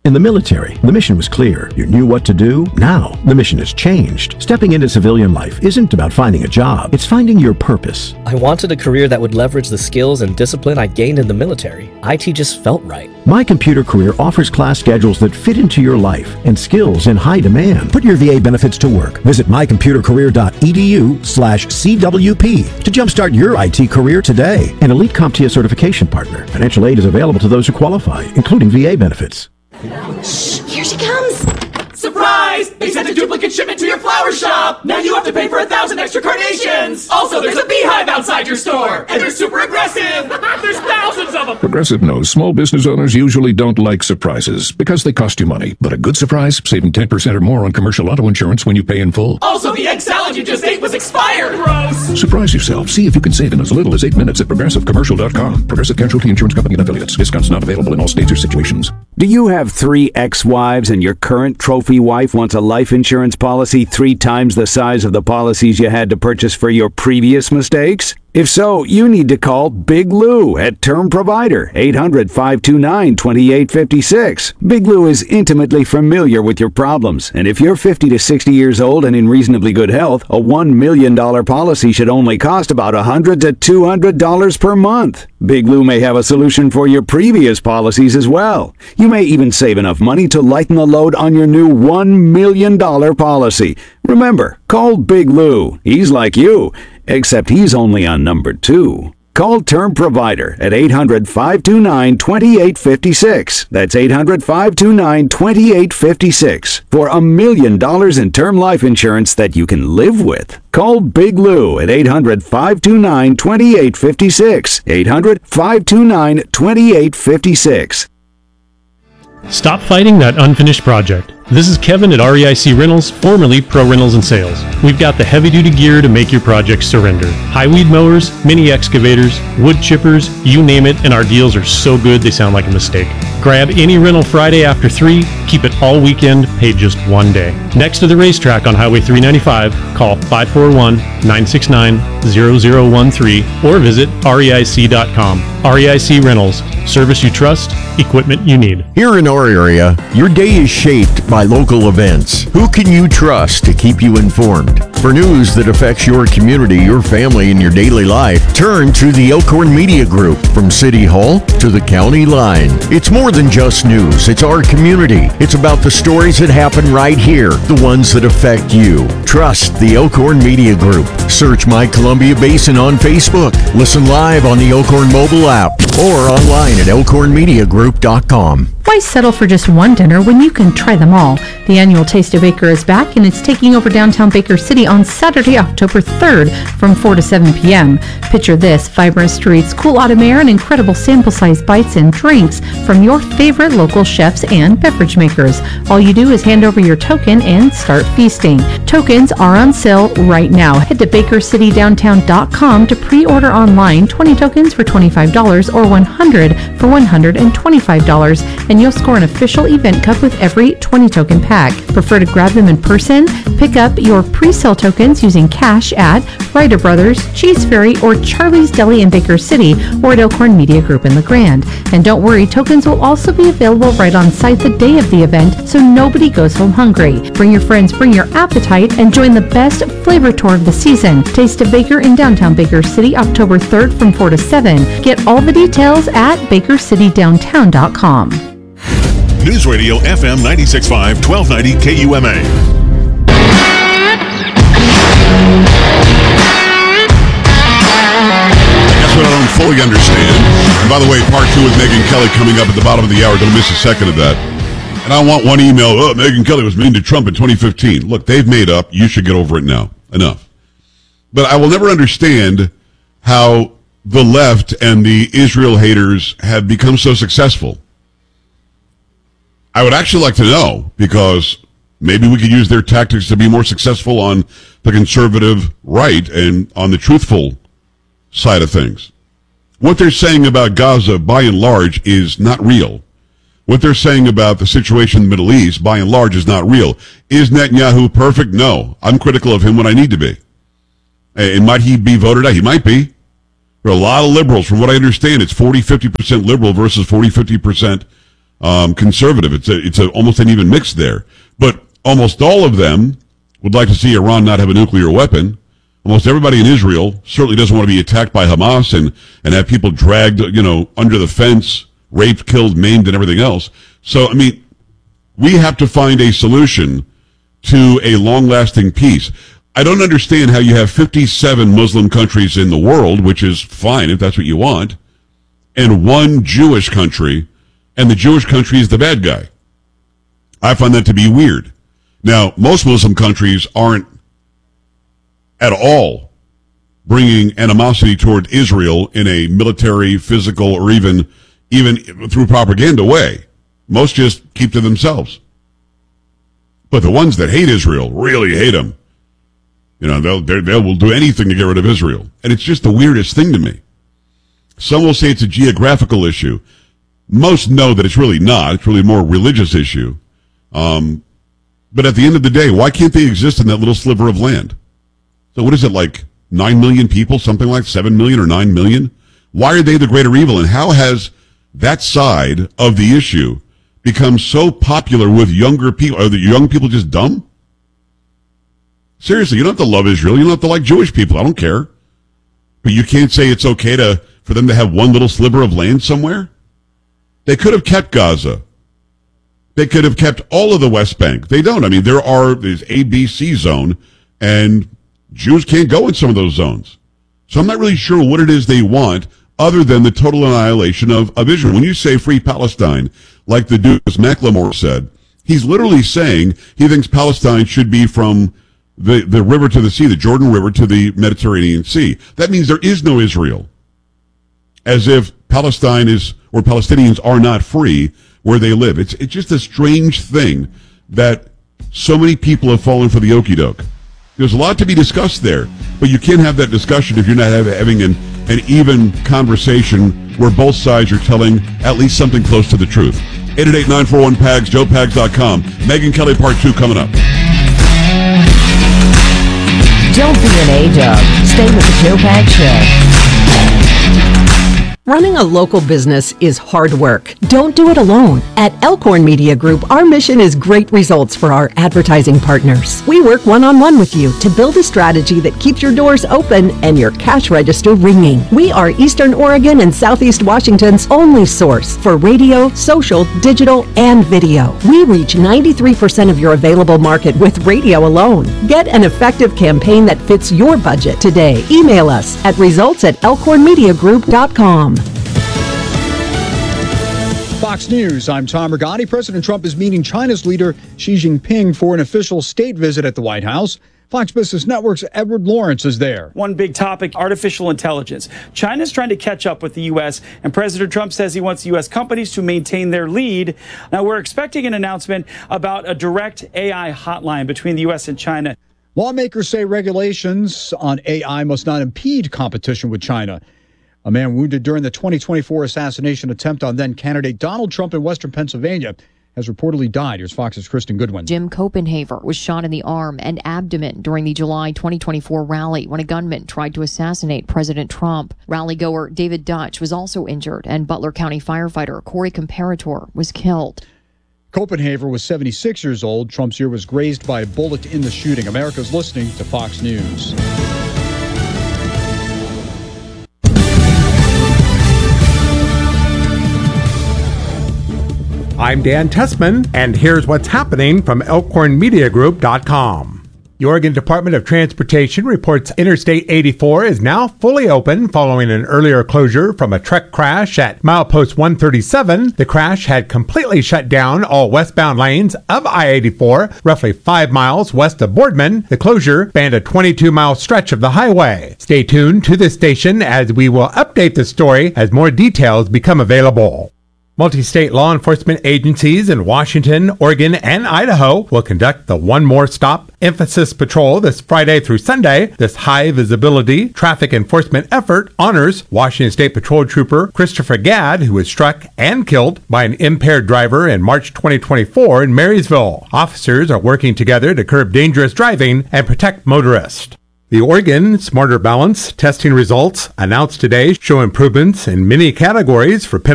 In the military, the mission was clear. You knew what to do. Now, the mission has changed. Stepping into civilian life isn't about finding a job. It's finding your purpose. I wanted a career that would leverage the skills and discipline I gained in the military. IT just felt right. My Computer Career offers class schedules that fit into your life and skills in high demand. Put your VA benefits to work. Visit mycomputercareer.edu/CWP to jumpstart your IT career today. An Elite CompTIA certification partner. Financial aid is available to those who qualify, including VA benefits. Shh, here she comes. Surprise! They sent a duplicate shipment to your flower shop! Now you have to pay for 1,000 extra carnations! Also, there's a beehive outside your store! And they're super aggressive! There's thousands of them! Progressive knows small business owners usually don't like surprises because they cost you money. But a good surprise, saving 10% or more on commercial auto insurance when you pay in full. Also, the egg salad you just ate was expired! Gross! Surprise yourself. See if you can save in as little as 8 minutes at ProgressiveCommercial.com. Progressive Casualty Insurance Company and Affiliates. Discounts not available in all states or situations. Do you have 3 ex-wives and your current trophy wife wants a life insurance policy 3 times the size of the policies you had to purchase for your previous mistakes? If so, you need to call Big Lou at Term Provider, 800-529-2856. Big Lou is intimately familiar with your problems, and if you're 50 to 60 years old and in reasonably good health, a $1 million policy should only cost about $100 to $200 per month. Big Lou may have a solution for your previous policies as well. You may even save enough money to lighten the load on your new $1 million policy. Remember, call Big Lou. He's like you, except he's only on number 2. Call Term Provider at 800-529-2856. That's 800-529-2856 for $1 million in term life insurance that you can live with. Call Big Lou at 800-529-2856. 800-529-2856. Stop fighting that unfinished project. This is Kevin at REIC Rentals, formerly Pro Rentals and Sales. We've got the heavy-duty gear to make your project surrender. High weed mowers, mini excavators, wood chippers, you name it, and our deals are so good they sound like a mistake. Grab any rental Friday after 3, keep it all weekend, pay just 1 day. Next to the racetrack on Highway 395, call 541-969-0013 or visit reic.com. REIC Rentals, service you trust, equipment you need. Here in our area, your day is shaped by local events. Who can you trust to keep you informed? For news that affects your community, your family, and your daily life, turn to the Elkhorn Media Group. From City Hall to the county line. It's more than just news. It's our community. It's about the stories that happen right here, the ones that affect you. Trust the Elkhorn Media Group. Search My Columbia Basin on Facebook. Listen live on the Elkhorn mobile app or online at elkhornmediagroup.com. Why settle for just one dinner when you can try them all? The annual Taste of Baker is back and it's taking over downtown Baker City on Saturday, October 3rd from 4 to 7 p.m. Picture this: vibrant streets, cool autumn air, and incredible sample-sized bites and drinks from your favorite local chefs and beverage makers. All you do is hand over your token and start feasting. Tokens are on sale right now. Head to bakercitydowntown.com to pre-order online 20 tokens for $25 or 100 for $125, and you'll score an official event cup with every 20 token pack. Prefer to grab them in person? Pick up your pre-sale tokens using cash at Ryder Brothers, Cheese Fairy, or Charlie's Deli in Baker City, or at Elkhorn Media Group in LeGrand. And don't worry, tokens will also be available right on site the day of the event, so nobody goes home hungry. Bring your friends, bring your appetite, and join the best flavor tour of the season. Taste of Baker in downtown Baker City, October 3rd from 4 to 7. Get all the details at bakercitydowntown.com. News Radio FM 96.5, 1290 KUMA. That's what I don't fully understand. And by the way, part 2 with Megyn Kelly coming up at the bottom of the hour. Don't miss a second of that. And I want one email. Oh, Megyn Kelly was mean to Trump in 2015. Look, they've made up. You should get over it now. Enough. But I will never understand how the left and the Israel haters have become so successful. I would actually like to know, because maybe we could use their tactics to be more successful on the conservative right and on the truthful side of things. What they're saying about Gaza, by and large, is not real. What they're saying about the situation in the Middle East, by and large, is not real. Is Netanyahu perfect? No. I'm critical of him when I need to be. And might he be voted out? He might be. There are a lot of liberals. From what I understand, it's 40-50% liberal versus 40-50% conservative. It's almost an even mix there. But almost all of them would like to see Iran not have a nuclear weapon. Almost everybody in Israel certainly doesn't want to be attacked by Hamas and have people dragged, under the fence, raped, killed, maimed, and everything else. So, I mean, we have to find a solution to a long-lasting peace. I don't understand how you have 57 Muslim countries in the world, which is fine if that's what you want, and one Jewish country, and the Jewish country is the bad guy. I find that to be weird. Now, most Muslim countries aren't at all bringing animosity toward Israel in a military, physical, or even through propaganda way. Most just keep to themselves. But the ones that hate Israel really hate them. They will do anything to get rid of Israel. And it's just the weirdest thing to me. Some will say it's a geographical issue. Most know that it's really not. It's really more a religious issue. But at the end of the day, why can't they exist in that little sliver of land? So what is it, like 9 million people, something like 7 million or 9 million? Why are they the greater evil? And how has that side of the issue become so popular with younger people? Are the young people just dumb? Seriously, you don't have to love Israel. You don't have to like Jewish people. I don't care. But you can't say it's okay for them to have one little sliver of land somewhere? They could have kept Gaza. They could have kept all of the West Bank. They don't. I mean, there's A, B, C zone, and Jews can't go in some of those zones. So I'm not really sure what it is they want other than the total annihilation of Israel. When you say free Palestine, like the dude Macklemore said, he's literally saying he thinks Palestine should be from the river to the sea, the Jordan River to the Mediterranean Sea. That means there is no Israel. As if Palestine or Palestinians are not free where they live. It's just a strange thing that so many people have fallen for the okie doke. There's a lot to be discussed there, but you can't have that discussion if you're not having an even conversation where both sides are telling at least something close to the truth. 888-941-PAGS, JoePags.com. Megyn Kelly Part 2 coming up. Don't be an A-dub. Stay with the Joe Pags Show. Running a local business is hard work. Don't do it alone. At Elkhorn Media Group, our mission is great results for our advertising partners. We work one-on-one with you to build a strategy that keeps your doors open and your cash register ringing. We are Eastern Oregon and Southeast Washington's only source for radio, social, digital, and video. We reach 93% of your available market with radio alone. Get an effective campaign that fits your budget today. Email us at results@elkhornmediagroup.com. Fox News, I'm Tom Rigotti. President Trump is meeting China's leader Xi Jinping for an official state visit at the White House. Fox Business Network's Edward Lawrence is there. One big topic, artificial intelligence. China's trying to catch up with the U.S., and President Trump says he wants U.S. companies to maintain their lead. Now, we're expecting an announcement about a direct AI hotline between the U.S. and China. Lawmakers say regulations on AI must not impede competition with China. A man wounded during the 2024 assassination attempt on then-candidate Donald Trump in western Pennsylvania has reportedly died. Here's Fox's Kristen Goodwin. Jim Copenhaver was shot in the arm and abdomen during the July 2024 rally when a gunman tried to assassinate President Trump. Rally-goer David Dutch was also injured, and Butler County firefighter Corey Comparator was killed. Copenhaver was 76 years old. Trump's ear was grazed by a bullet in the shooting. America's listening to Fox News. I'm Dan Tessman, and here's what's happening from ElkhornMediaGroup.com. The Oregon Department of Transportation reports Interstate 84 is now fully open following an earlier closure from a truck crash at milepost 137. The crash had completely shut down all westbound lanes of I-84, roughly 5 miles west of Boardman. The closure spanned a 22-mile stretch of the highway. Stay tuned to this station as we will update the story as more details become available. Multi-state law enforcement agencies in Washington, Oregon, and Idaho will conduct the One More Stop Emphasis Patrol this Friday through Sunday. This high-visibility traffic enforcement effort honors Washington State Patrol Trooper Christopher Gadd, who was struck and killed by an impaired driver in March 2024 in Marysville. Officers are working together to curb dangerous driving and protect motorists. The Oregon Smarter Balance testing results announced today show improvements in many categories for